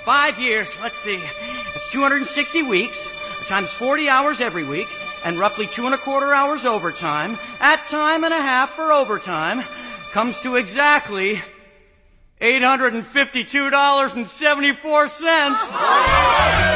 5 years, let's see. It's 260 weeks, times 40 hours every week, and roughly 2¼ hours overtime, at time and a half for overtime, comes to exactly $852.74.